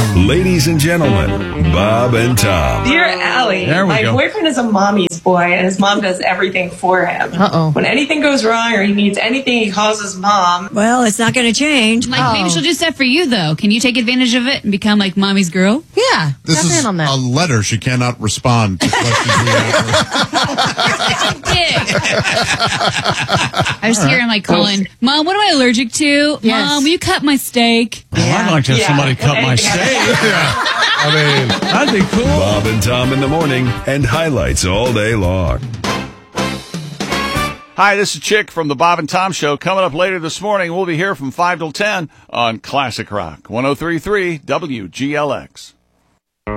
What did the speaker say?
Ladies and gentlemen, Bob and Tom. Dear Allie, my boyfriend is a mommy's boy, and his mom does everything for him. Uh-oh. When anything goes wrong or he needs anything, he calls his mom. Well, it's not going to change. Maybe she'll do stuff for you, though. Can you take advantage of it and become like mommy's girl? Yeah, This tap is in on that. a letter. She cannot respond to questions we ask her. I was hearing like calling, Mom, what am I allergic to? Yes. Mom, will you cut my steak? I'd like to have somebody cut my steak. I mean, That'd be cool. Bob and Tom in the morning and highlights all day long. Hi, this is Chick from the Bob and Tom Show. Coming up later this morning, we'll be here from 5 till 10 on Classic Rock 103.3 WGLX.